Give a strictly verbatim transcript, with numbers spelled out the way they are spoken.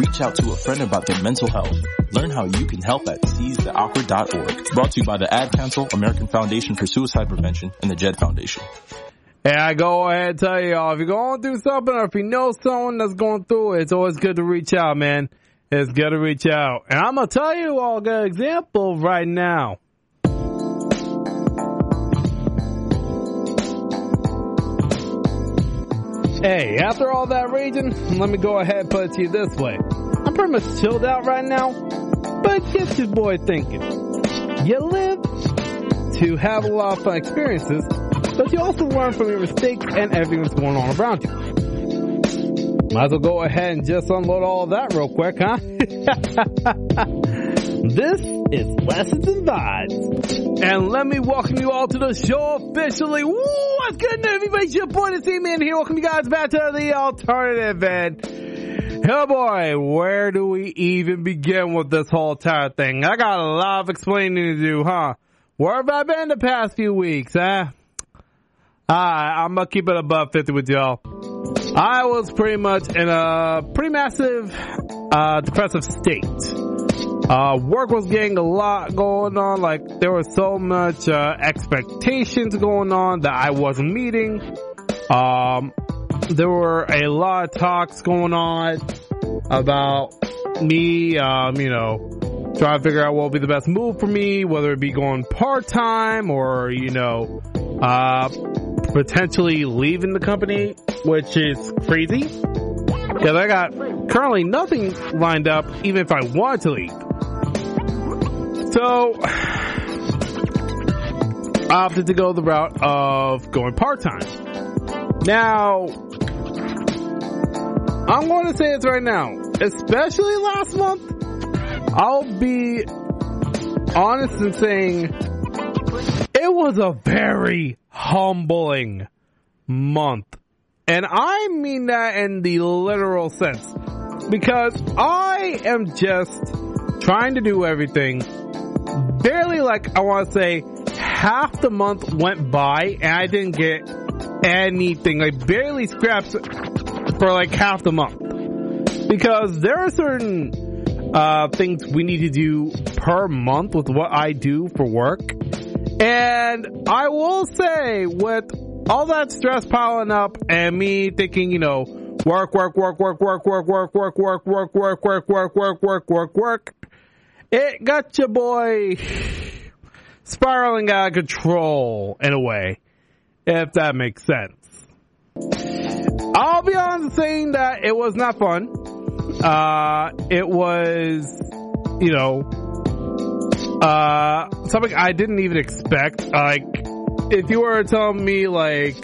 Reach out to a friend about their mental health. Learn how you can help at seize the awkward dot org. Brought to you by the Ad Council, American Foundation for Suicide Prevention, and the Jed Foundation. And I go ahead and tell y'all, if you're going through something or if you know someone that's going through it, it's always good to reach out, man. It's good to reach out. And I'm going to tell you all a good example right now. Hey, after all that raging, let me go ahead and put it to you this way. I'm pretty much chilled out right now, but it gets your boy thinking. You live to have a lot of fun experiences, but you also learn from your mistakes and everything that's going on around you. Might as well go ahead and just unload all of that real quick, huh? This is Lessons and Vibes. And let me welcome you all to the show officially. Woo, what's good, everybody? It's your boy, the C-Man here. Welcome you guys back to the alternative end. Oh boy, where do we even begin with this whole entire thing? I got a lot of explaining to do, huh? Where have I been the past few weeks, huh? Alright, I'm gonna keep it above fifty with y'all. I was pretty much in a pretty massive, uh, depressive state. Uh, work was getting a lot going on, like there was so much, uh, expectations going on that I wasn't meeting. Um, there were a lot of talks going on about me, um, you know, trying to figure out what would be the best move for me, whether it be going part-time or, you know, uh, potentially leaving the company, which is crazy. Because I got currently nothing lined up, even if I wanted to leave. So, I opted to go the route of going part-time. Now, I'm going to say this right now, especially last month, I'll be honest in saying it was a very humbling month. And I mean that in the literal sense. Because I am just trying to do everything. Barely, like, I want to say, half the month went by and I didn't get anything. Like, barely scraps for like half the month. Because there are certain uh things we need to do per month with what I do for work. And I will say, with all that stress piling up and me thinking, you know, work, work, work, work, work, work, work, work, work, work, work, work, work, work, work, work, work, it got your boy spiraling out of control in a way, if that makes sense. I'll be honest saying that it was not fun. Uh, it was, you know, uh, something I didn't even expect. Like, if you were telling me, like,